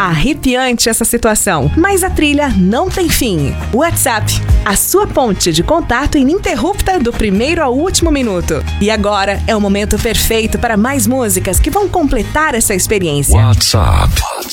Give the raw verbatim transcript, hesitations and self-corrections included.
Arrepiante essa situação, mas a trilha não tem fim. WhatsApp, a sua ponte de contato ininterrupta do primeiro ao último minuto. E agora é o momento perfeito para mais músicas que vão completar essa experiência. WhatsApp.